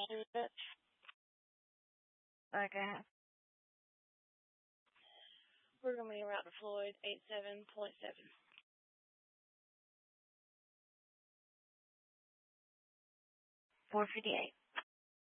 Okay. We're going to be around to Floyd, 87.7. 458.